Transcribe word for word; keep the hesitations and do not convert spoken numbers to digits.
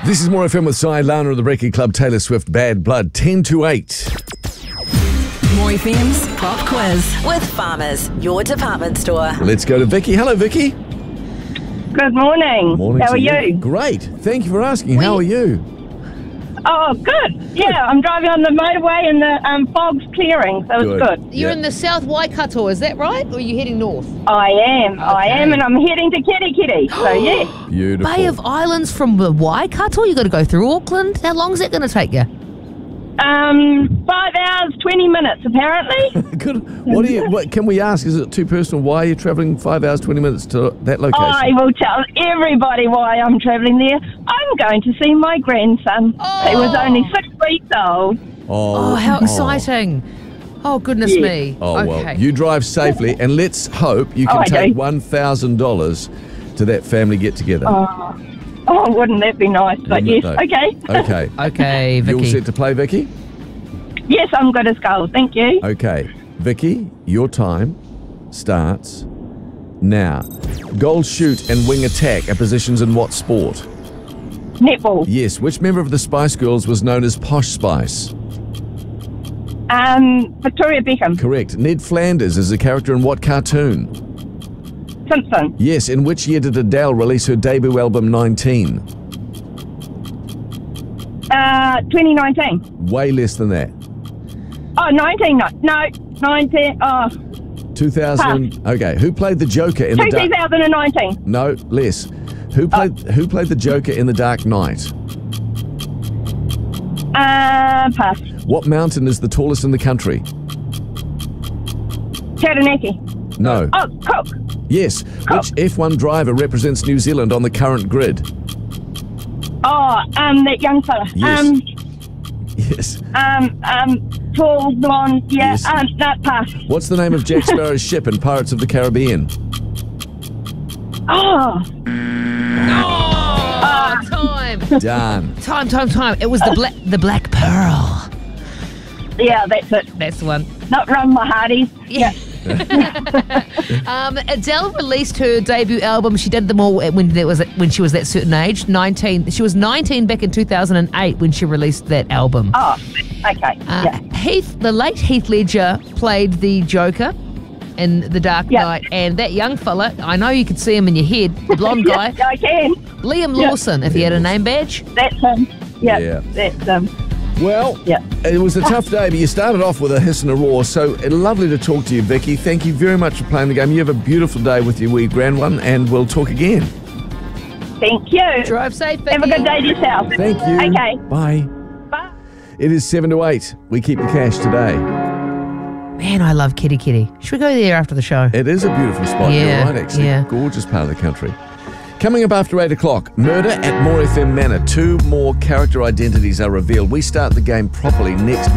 This is More F M with Cy, Lana of the Breaking Club, Taylor Swift, Bad Blood, ten to eight. More F M's Pop Quiz with Farmers, your department store. Let's go to Vicky. Hello, Vicky. Good morning. Morning How to are you? Great. Thank you for asking. How are you? Oh, good. Yeah, I'm driving on the motorway and the um, fog's clearing, so Good. it's good. You're Yeah. in the South Waikato, is that right? Or are you heading north? I am. I Okay. am, and I'm heading to Kitty Kitty. So, yeah. Beautiful. Bay of Islands from the Waikato? You got to go through Auckland? How long is that going to take you? Um, five hours, twenty minutes, apparently. Good. What do you? What can we ask? Is it too personal? Why are you travelling five hours twenty minutes to that location? I will tell everybody why I'm travelling there. I'm going to see my grandson. He was only six weeks old. Oh, how exciting. Oh, goodness Yeah. me. Oh okay. well, you drive safely, and let's hope you can Oh, I take do. one thousand dollars to that family get together. Oh, oh, wouldn't that be nice? But Wouldn't yes, it, though? okay. Okay. Okay, You all Vicky. set to play, Vicky? Yes, I'm good as gold. Thank you. Okay, Vicky, your time starts now. Goal shoot and wing attack are positions in what sport? Netball. Yes. Which member of the Spice Girls was known as Posh Spice? Um, Victoria Beckham. Correct. Ned Flanders is a character in what cartoon? Simpson. Yes. In which year did Adele release her debut album nineteen? Uh, twenty nineteen. Way less than that. Oh, nineteen. No, no nineteen. Oh, two thousand. Okay. Who played the Joker in the two Dark? thousand nineteen. No, less. Who played Who played the Joker in the Dark Knight? Uh, pass. What mountain is the tallest in the country? Taranaki. No. Oh, Cook. Yes. Which F one driver represents New Zealand on the current grid? Oh, um, that young fella. Yes. Um, Yes. um, um, tall, blonde. Yeah. Yes. Um, no, pass. What's the name of Jack Sparrow's ship in Pirates of the Caribbean? Oh, Oh, time. Done. Time, time, time. It was the black, the Black Pearl. yeah, that's it. That's the one. Not Run My Hearties. Yeah. um, Adele released her debut album. She did them all when there was when she was that certain age, nineteen. She was nineteen back in two thousand eight when she released that album. Oh, okay. Uh, yeah. Heath, the late Heath Ledger, played the Joker in The Dark Yeah. Knight, and that young fella, I know you could see him in your head, the blonde guy, Yeah, I can. Liam Yeah. Lawson, if he had a name badge. That's him. Yeah. Yeah. That's um. Well, Yeah. it was a tough day, but you started off with a hiss and a roar, so lovely to talk to you, Vicky. Thank you very much for playing the game. You have a beautiful day with your wee grand one, and we'll talk again. Thank you. Drive safe, Have a Vicky. good day to yourself. Thank you. Okay. Bye. Bye. It is seven to eight. We keep the cash today. Man, I love Kitty Kitty. Should we go there after the show? It is a beautiful spot. Yeah, You're right, actually. yeah. Gorgeous part of the country. Coming up after eight o'clock, murder at More F M Manor. Two more character identities are revealed. We start the game properly next